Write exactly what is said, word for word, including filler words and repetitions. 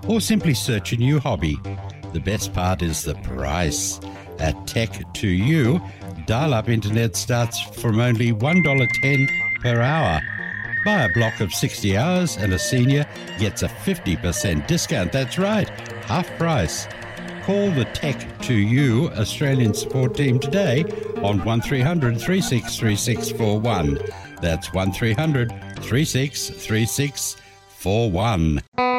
or simply search a new hobby. The best part is the price. At Tech to You, dial-up internet starts from only one dollar ten per hour. Buy a block of sixty hours and a senior gets a fifty percent discount. That's right, half price. Call the Tech to You Australian support team today on one three hundred, three six three six four one. That's one three hundred, three six three six four one.